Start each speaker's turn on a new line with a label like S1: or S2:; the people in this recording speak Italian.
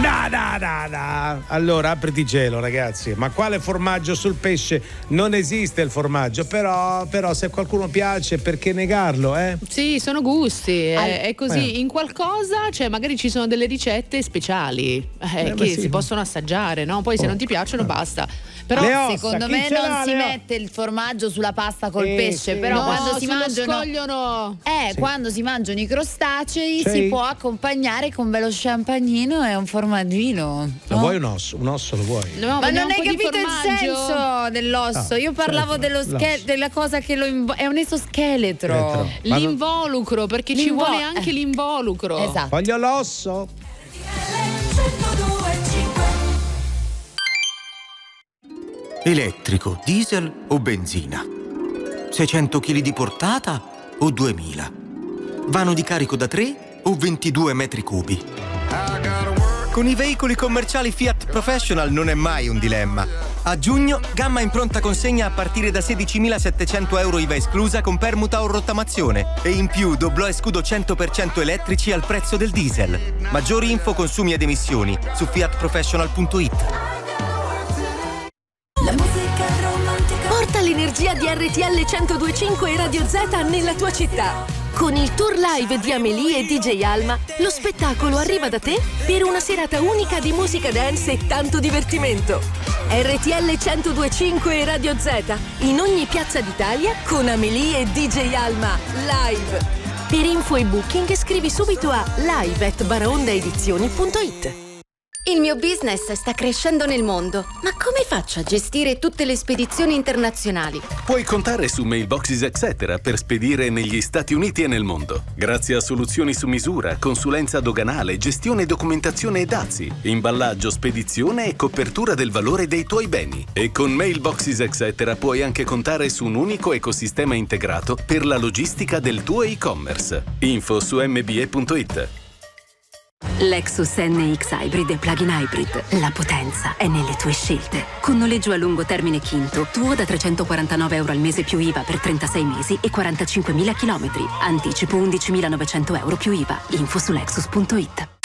S1: No. Allora, apriti cielo, ragazzi. Ma quale formaggio sul pesce? Non esiste il formaggio, però se a qualcuno piace, perché negarlo, eh?
S2: Sì, sono gusti, è così. In qualcosa, cioè magari ci sono delle ricette speciali che
S1: sì,
S2: si possono assaggiare, no? Poi se non ti piacciono basta. Però
S3: secondo me non si mette il formaggio sulla pasta col pesce, però
S2: no,
S3: quando si mangiano
S2: scogliono.
S3: quando si mangiano i crostacei
S1: Sì.
S3: si può accompagnare con bello champagnino e un formaggino.
S1: Lo vuoi un osso? Un osso lo vuoi?
S2: No,
S3: Ma non
S2: un
S3: hai
S2: po' di
S3: capito il
S2: formaggio.
S3: senso dell'osso. Io parlavo
S1: certo,
S3: della cosa che è un esoscheletro.
S2: L'involucro, perché ci vuole anche l'involucro.
S3: Esatto.
S1: Voglio l'osso.
S4: Elettrico, diesel o benzina? 600 kg di portata o 2000? Vano di carico da 3 o 22 metri cubi? Con i veicoli commerciali Fiat Professional non è mai un dilemma. A giugno, gamma in pronta consegna a partire da 16.700 euro IVA esclusa con permuta o rottamazione. E in più doblò e scudo 100% elettrici al prezzo del diesel. Maggiori info, consumi ed emissioni su fiatprofessional.it.
S5: Porta l'energia di RTL 102.5 e Radio Z nella tua città. Con il tour live di Amelie e DJ Alma, lo spettacolo arriva da te per una serata unica di musica dance e tanto divertimento. RTL 102.5 e Radio Z, in ogni piazza d'Italia con Amelie e DJ Alma, live. Per info e booking scrivi subito a live@baraondaedizioni.it.
S6: Il mio business sta crescendo nel mondo, ma come faccio a gestire tutte le spedizioni internazionali?
S7: Puoi contare su Mailboxes Etc. per spedire negli Stati Uniti e nel mondo. Grazie a soluzioni su misura, consulenza doganale, gestione, documentazione e dazi, imballaggio, spedizione e copertura del valore dei tuoi beni. E con Mailboxes Etc. puoi anche contare su un unico ecosistema integrato per la logistica del tuo e-commerce. Info su mbe.it.
S5: Lexus NX Hybrid e Plug-in Hybrid. La potenza è nelle tue scelte. Con noleggio a lungo termine Quinto, tuo da 349 euro al mese più IVA per 36 mesi e 45.000 chilometri. Anticipo 11.900 euro più IVA. Info su Lexus.it.